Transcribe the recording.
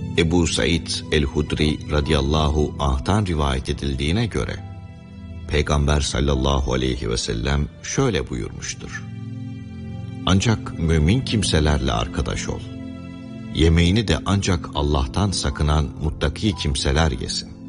Ebu Said el-Hudri radıyallahu anh'tan rivayet edildiğine göre Peygamber sallallahu aleyhi ve sellem şöyle buyurmuştur: ancak mümin kimselerle arkadaş ol. Yemeğini de ancak Allah'tan sakınan muttaki kimseler yesin.